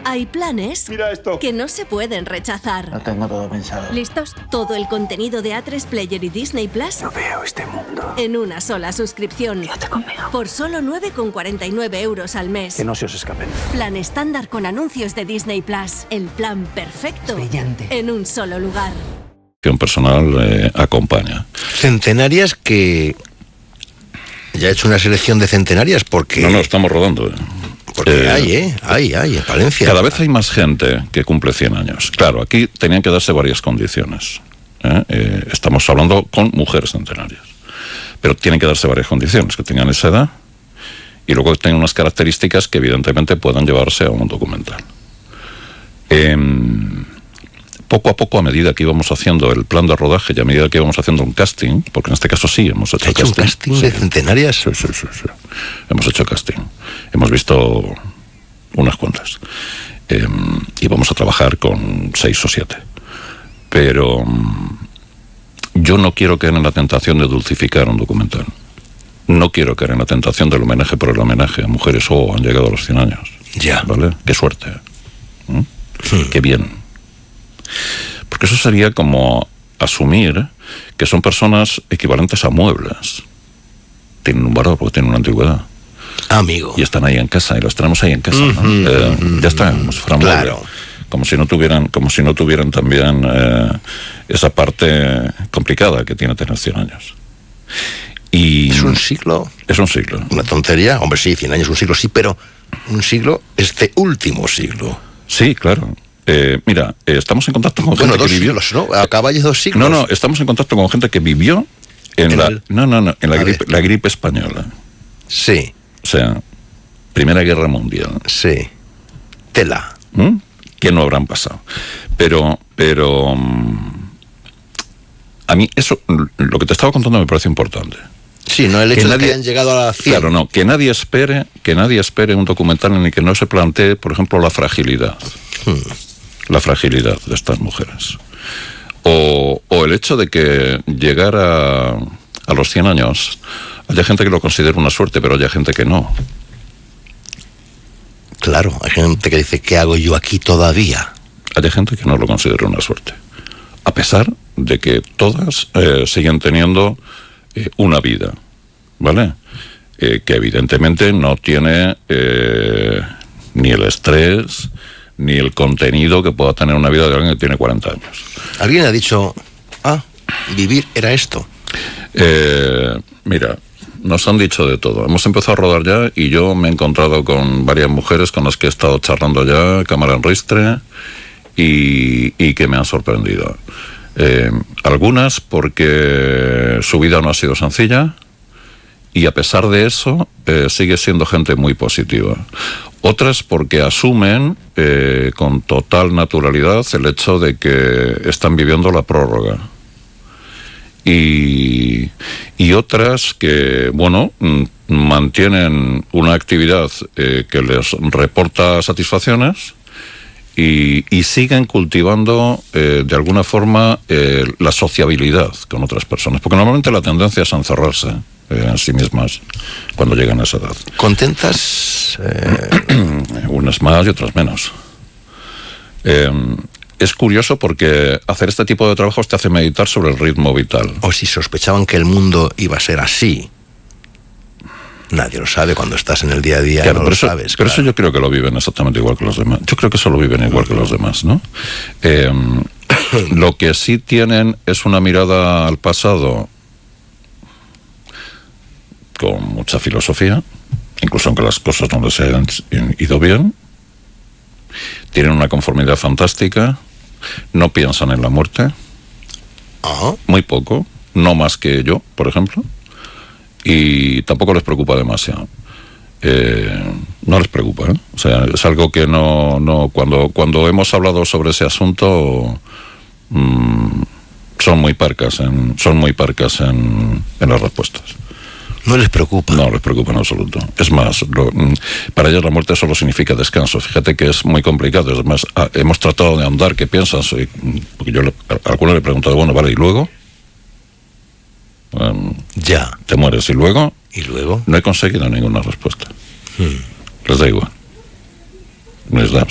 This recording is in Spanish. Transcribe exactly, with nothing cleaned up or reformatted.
Hay planes Mira esto. que no se pueden rechazar. Lo tengo todo pensado. ¿Listos? Todo el contenido de A tres Player y Disney Plus No veo este mundo. en una sola suscripción. Quédate conmigo. Por solo nueve con cuarenta y nueve euros al mes. Que no se os escapen. Plan estándar con anuncios de Disney Plus. El plan perfecto. Brillante. En un solo lugar. Personal eh, acompaña. Centenarias que... Ya he hecho una selección de centenarias porque... No, no, estamos rodando. Eh. Porque Eh, hay, ¿eh? Hay, hay, en Palencia. Cada vez hay más gente que cumple cien años. Claro, aquí tenían que darse varias condiciones. ¿eh? Eh, estamos hablando con mujeres centenarias. Pero tienen que darse varias condiciones, que tengan esa edad y luego que tengan unas características que evidentemente puedan llevarse a un documental. Eh, poco a poco, a medida que íbamos haciendo el plan de rodaje y a medida que íbamos haciendo un casting, porque en este caso sí hemos hecho, ¿Hecho casting, un casting sí. de centenarias? Sí, sí, sí, sí. Hemos hecho casting. Hemos visto unas cuantas. Eh, y vamos a trabajar con seis o siete. Pero um, yo no quiero caer en la tentación de dulcificar un documental. No quiero caer en la tentación del homenaje por el homenaje a mujeres. Oh, han llegado a los cien años. Ya. ¿Vale? Qué suerte. ¿Mm? Hmm. Qué bien. Porque eso sería como asumir que son personas equivalentes a muebles. Tienen un valor porque tienen una antigüedad. Amigo. Y están ahí en casa, y los tenemos ahí en casa, ¿no? Mm-hmm, eh, mm-hmm. Ya está, como si fueran Claro. muebles. Como si no tuvieran, como si no tuvieran también eh, esa parte complicada que tiene tener cien años. Y Es un siglo. es un siglo. Una tontería. Hombre, sí, cien años, un siglo, sí, pero un siglo, este último siglo. Sí, claro. Eh, mira, eh, estamos en contacto con Bueno, gente dos que vivió. siglos, ¿no? A caballo dos siglos. No, no, estamos en contacto con gente que vivió en, En la el- no, no, no, en la A gripe, ver. la gripe española. Sí, O sea, Primera Guerra Mundial. sí. Tela. ¿Mm? Que no habrán pasado. Pero, pero mm, a mí eso, lo que te estaba contando me parece importante. Sí, no el Que hecho de nadie- que hayan llegado a la cien. Claro, no, que nadie espere, que nadie espere un documental en el que no se plantee, por ejemplo, la fragilidad. Hmm. La fragilidad de estas mujeres. O, o el hecho de que llegar a, a los cien años, haya gente que lo considere una suerte, pero haya gente que no. Claro, hay gente que dice, ¿qué hago yo aquí todavía? Hay gente que no lo considera una suerte. A pesar de que todas eh, siguen teniendo eh, una vida, ¿vale? Eh, que evidentemente no tiene eh, ni el estrés, ni el contenido que pueda tener una vida de alguien que tiene cuarenta años. Alguien ha dicho, ah, vivir era esto. Eh, mira, nos han dicho de todo. Hemos empezado a rodar ya y yo me he encontrado con varias mujeres con las que he estado charlando ya, cámara en ristre, y, y que me han sorprendido. Eh, algunas porque su vida no ha sido sencilla y a pesar de eso eh, sigue siendo gente muy positiva. Otras porque asumen eh, con total naturalidad el hecho de que están viviendo la prórroga. Y, y otras que, bueno, mm, mantienen una actividad eh, que les reporta satisfacciones y, y siguen cultivando eh, de alguna forma eh, la sociabilidad con otras personas, porque normalmente la tendencia es a encerrarse eh, en sí mismas cuando llegan a esa edad. ¿Contentas? Eh, Unas más y otras menos. Eh, es curioso porque hacer este tipo de trabajos te hace meditar sobre el ritmo vital. o si sospechaban que el mundo iba a ser así. Nadie lo sabe cuando estás en el día a día, Claro, no pero lo eso, sabes. pero claro. eso yo creo que lo viven exactamente igual que los demás. Yo creo que eso lo viven igual que los demás, ¿no? Eh, lo que sí tienen es una mirada al pasado con mucha filosofía, incluso aunque las cosas no les hayan ido bien. Tienen una conformidad fantástica, no piensan en la muerte, Ah, muy poco, no más que yo, por ejemplo, y tampoco les preocupa demasiado. Eh, no les preocupa, ¿eh? O sea, es algo que no, no cuando, cuando hemos hablado sobre ese asunto, mmm, son muy parcas en, son muy parcas en, en las respuestas. no les preocupa. No les preocupa en absoluto. Es más, lo, para ellos la muerte solo significa descanso. Fíjate que es muy complicado. Es más, ah, hemos tratado de ahondar qué piensas. Y, porque yo le, a alguno le he preguntado, bueno, vale, ¿y luego? Um, Ya. te mueres, ¿y luego? ¿Y luego? No he conseguido ninguna respuesta. Hmm. Les da igual. Les da